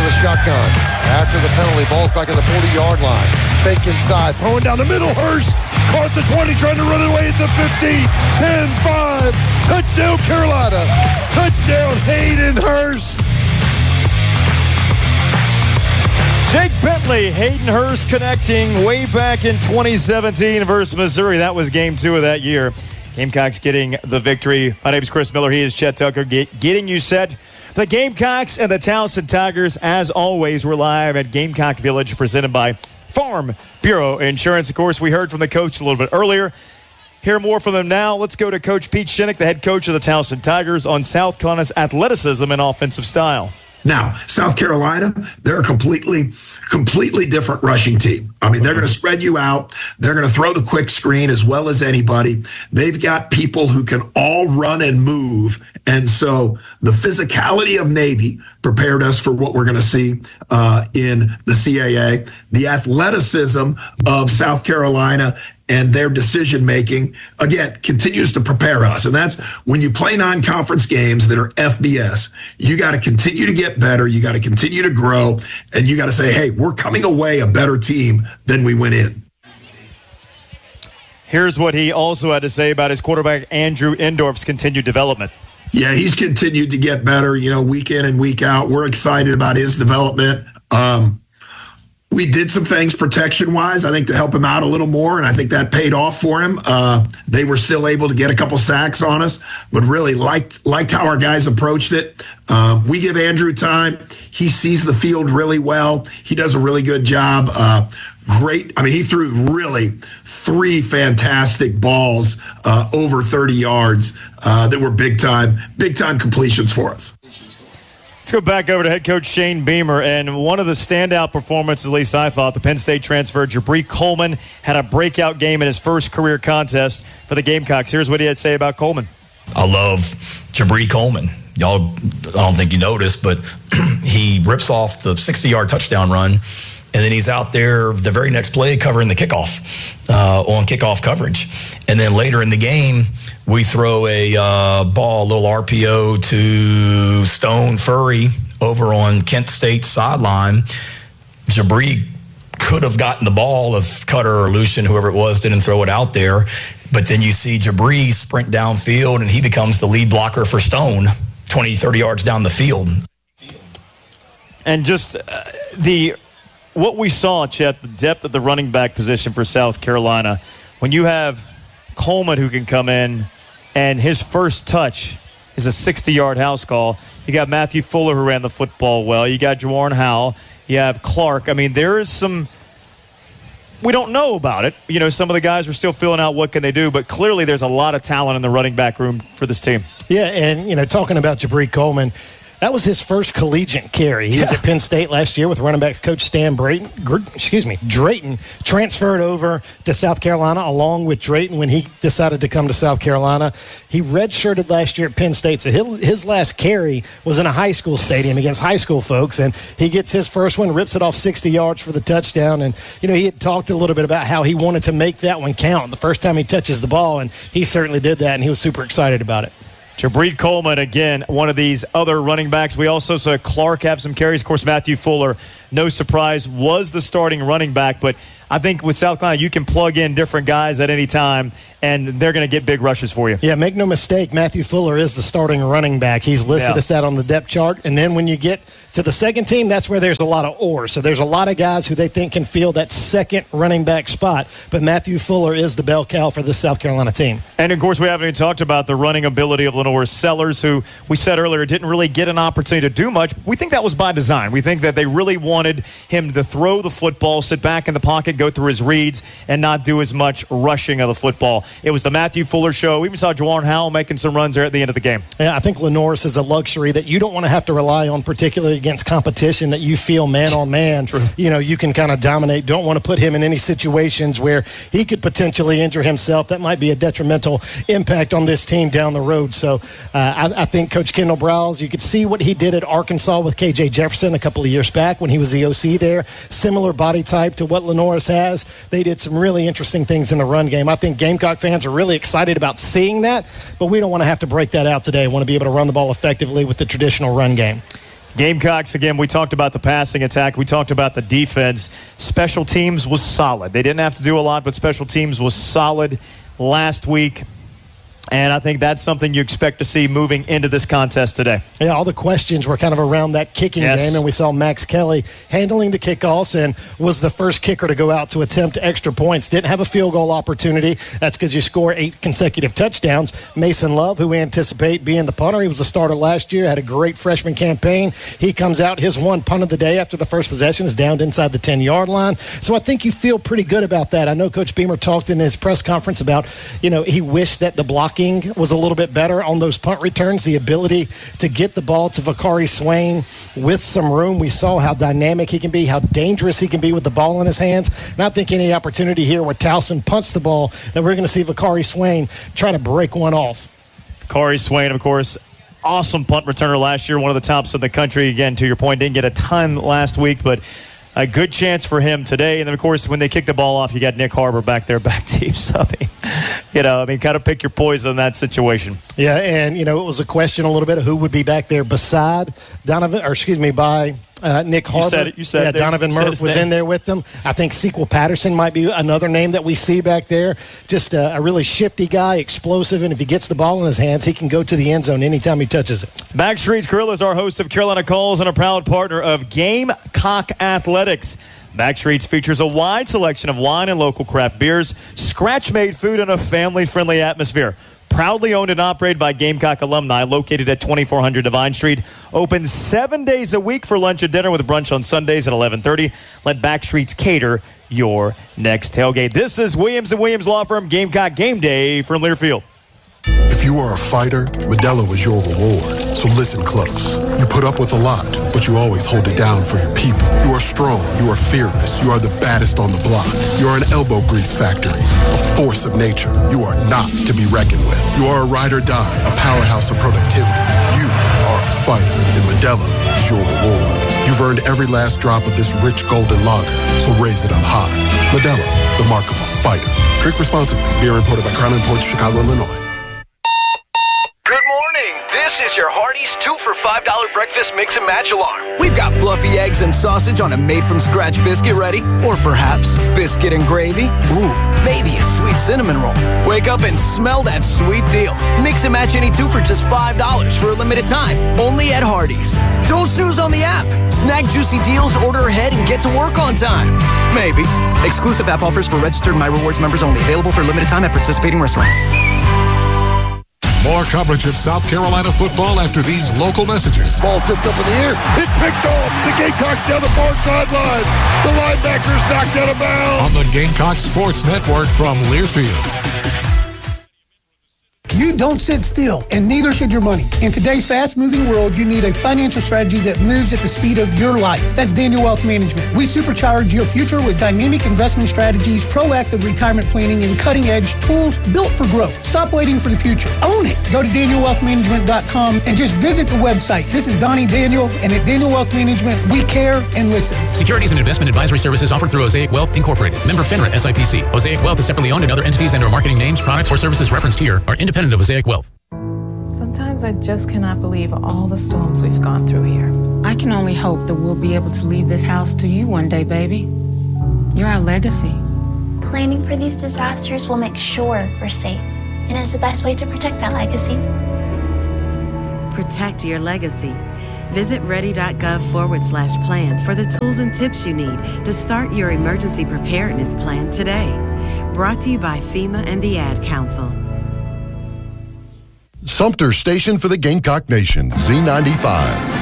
the shotgun. After the penalty, ball's back at the 40-yard line. Fake inside, throwing down the middle. Hurst caught the 20, trying to run it away at the 50. 10-5. Touchdown, Carolina. Touchdown, Hayden Hurst. Jake Bentley, Hayden Hurst connecting way back in 2017 versus Missouri. That was game 2 of that year. Gamecocks getting the victory. My name is Chris Miller. He is Chet Tucker, getting you set. The Gamecocks and the Towson Tigers, as always, we're live at Gamecock Village, presented by Farm Bureau Insurance. Of course, we heard from the coach a little bit earlier. Hear more from them now. Let's go to Coach Pete Shinnick, the head coach of the Towson Tigers, on South Carolina's athleticism and offensive style. Now, South Carolina, they're a completely different rushing team. I mean, they're going to spread you out. They're going to throw the quick screen as well as anybody. They've got people who can all run and move. And so the physicality of Navy prepared us for what we're going to see in the CAA. The athleticism of South Carolina and their decision-making, again, continues to prepare us. And that's when you play non-conference games that are FBS, you got to continue to get better, you got to continue to grow, and you got to say, hey, we're coming away a better team than we went in. Here's what he also had to say about his quarterback, Andrew Endorf's continued development. Yeah, he's continued to get better, week in and week out. We're excited about his development. We did some things protection-wise, I think, to help him out a little more, and I think that paid off for him. They were still able to get a couple sacks on us, but really liked how our guys approached it. We give Andrew time. He sees the field really well. He does a really good job. Great. I mean, he threw really 3 fantastic balls over 30 yards that were big-time completions for us. Let's go back over to head coach Shane Beamer, and one of the standout performances, at least I thought, the Penn State transfer, Jabri Coleman, had a breakout game in his first career contest for the Gamecocks. Here's what he had to say about Coleman. I love Jabri Coleman. Y'all, I don't think you noticed, but he rips off the 60-yard touchdown run, and then he's out there the very next play covering the kickoff on kickoff coverage. And then later in the game, we throw a ball, a little RPO to Stone Furry over on Kent State's sideline. Jabri could have gotten the ball if Cutter or Lucian, whoever it was, didn't throw it out there. But then you see Jabri sprint downfield, and he becomes the lead blocker for Stone 20, 30 yards down the field. And just what we saw, Chet, the depth of the running back position for South Carolina, when you have Coleman who can come in, and his first touch is a 60-yard house call. You got Matthew Fuller, who ran the football well. You got Jawan Howell. You have Clark. I mean, there is some – we don't know about it. Some of the guys are still filling out what can they do, but clearly there's a lot of talent in the running back room for this team. Yeah, and, talking about Jabri Coleman – that was his first collegiate carry. He was at Penn State last year with running back coach Stan Drayton, transferred over to South Carolina along with Drayton when he decided to come to South Carolina. He redshirted last year at Penn State, so his last carry was in a high school stadium against high school folks, and he gets his first one, rips it off 60 yards for the touchdown. And, he had talked a little bit about how he wanted to make that one count the first time he touches the ball, and he certainly did that, and he was super excited about it. Jabri Coleman, again, one of these other running backs. We also saw Clark have some carries. Of course, Matthew Fuller, no surprise, was the starting running back. But I think with South Carolina, you can plug in different guys at any time, and they're going to get big rushes for you. Yeah, make no mistake, Matthew Fuller is the starting running back. He's listed as that on the depth chart. And then when you get to the second team, that's where there's a lot of ore. So there's a lot of guys who they think can fill that second running back spot. But Matthew Fuller is the bell cow for the South Carolina team. And, of course, we haven't even talked about the running ability of Lenore Sellers, who we said earlier didn't really get an opportunity to do much. We think that was by design. We think that they really wanted him to throw the football, sit back in the pocket, go through his reads, and not do as much rushing of the football. It was the Matthew Fuller show. We even saw Jawan Howell making some runs there at the end of the game. Yeah, I think Lenore's is a luxury that you don't want to have to rely on, particularly against competition that you feel man-on-man. True. You can kind of dominate. Don't want to put him in any situations where he could potentially injure himself. That might be a detrimental impact on this team down the road. So I think Coach Kendall Browse, you could see what he did at Arkansas with KJ Jefferson a couple of years back when he was the OC there. Similar body type to what Lenore's has. They did some really interesting things in the run game. I think Gamecock fans are really excited about seeing that, but we don't want to have to break that out today. We want to be able to run the ball effectively with the traditional run game. Gamecocks, again, we talked about the passing attack. We talked about the defense. Special teams was solid. They didn't have to do a lot, but special teams was solid last week. And I think that's something you expect to see moving into this contest today. Yeah, all the questions were kind of around that kicking game, and we saw Max Kelly handling the kickoffs and was the first kicker to go out to attempt extra points. Didn't have a field goal opportunity. That's because you score 8 consecutive touchdowns. Mason Love, who we anticipate being the punter, he was the starter last year, had a great freshman campaign. He comes out, his one punt of the day after the first possession is downed inside the 10-yard line. So I think you feel pretty good about that. I know Coach Beamer talked in his press conference about, he wished that the blocking was a little bit better on those punt returns, the ability to get the ball to Vakari Swain with some room. We saw how dynamic he can be, how dangerous he can be with the ball in his hands. And I think any opportunity here where Towson punts the ball that we're going to see Vakari Swain try to break one off. Vakari Swain, of course, awesome punt returner last year, one of the tops in the country. Again, to your point, didn't get a ton last week, but a good chance for him today. And then, of course, when they kick the ball off, you got Nick Harbor back there, back deep subbing. Kind of pick your poison in that situation. Yeah, and, it was a question a little bit of who would be back there beside by Nick Harbor. You said it. Donovan Murph was in there with them. I think Sequel Patterson might be another name that we see back there. Just a really shifty guy, explosive, and if he gets the ball in his hands, he can go to the end zone anytime he touches it. Backstreet's Grill is our host of Carolina Calls and a proud partner of Gamecock Athletics. Backstreets features a wide selection of wine and local craft beers, scratch-made food, and a family-friendly atmosphere. Proudly owned and operated by Gamecock alumni, located at 2400 Divine Street. Open 7 days a week for lunch and dinner with brunch on Sundays at 11:30. Let Backstreets cater your next tailgate. This is Williams & Williams Law Firm, Gamecock Game Day from Learfield. If you are a fighter, Modelo is your reward. So listen close. You put up with a lot, but you always hold it down for your people. You are strong. You are fearless. You are the baddest on the block. You are an elbow grease factory, a force of nature. You are not to be reckoned with. You are a ride or die, a powerhouse of productivity. You are a fighter, and Modelo is your reward. You've earned every last drop of this rich golden lager, so raise it up high. Modelo, the mark of a fighter. Drink responsibly. Beer imported by Crown Imports, Chicago, Illinois. This is your Hardee's 2 for $5 breakfast mix and match alarm. We've got fluffy eggs and sausage on a made-from-scratch biscuit ready. Or perhaps biscuit and gravy. Ooh, maybe a sweet cinnamon roll. Wake up and smell that sweet deal. Mix and match any 2 for just $5 for a limited time. Only at Hardee's. Don't snooze on the app. Snag juicy deals, order ahead, and get to work on time. Maybe. Exclusive app offers for registered My Rewards members only. Available for a limited time at participating restaurants. More coverage of South Carolina football after these local messages. Ball tipped up in the air. It's picked off. The Gamecocks down the far sideline. The linebackers knocked out of bounds. On the Gamecock Sports Network from Learfield. You don't sit still, and neither should your money. In today's fast-moving world, you need a financial strategy that moves at the speed of your life. That's Daniel Wealth Management. We supercharge your future with dynamic investment strategies, proactive retirement planning, and cutting-edge tools built for growth. Stop waiting for the future. Own it. Go to DanielWealthManagement.com and just visit the website. This is Donnie Daniel, and at Daniel Wealth Management, we care and listen. Securities and investment advisory services offered through Osaic Wealth Incorporated. Member FINRA SIPC. Osaic Wealth is separately owned, and other entities and/or marketing names, products, or services referenced here are independent of Osaic Wealth. Sometimes I just cannot believe all the storms we've gone through here. I can only hope that we'll be able to leave this house to you one day, baby. You're our legacy. Planning for these disasters will make sure we're safe, and is the best way to protect that legacy. Protect your legacy. Visit ready.gov/plan for the tools and tips you need to start your emergency preparedness plan today. Brought to you by FEMA and the Ad Council. Sumter Station for the Gamecock Nation, Z95.